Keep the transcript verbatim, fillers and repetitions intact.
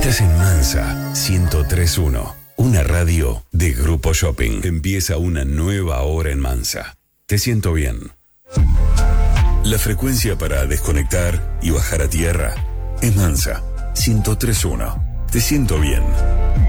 Estás en Mansa ciento tres punto uno, una radio de Grupo Shopping. Empieza una nueva hora en Mansa. Te siento bien. La frecuencia para desconectar y bajar a tierra es Mansa ciento tres punto uno. Te siento bien.